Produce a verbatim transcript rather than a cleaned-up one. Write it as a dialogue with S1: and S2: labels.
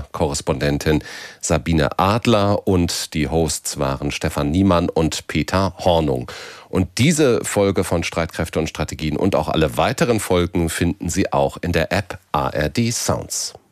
S1: Korrespondentin Sabine Adler und die Hosts waren Stefan Niemann und Peter Hornung. Und diese Folge von Streitkräfte und Strategien und auch alle weiteren Folgen finden Sie auch in der App A R D Sounds.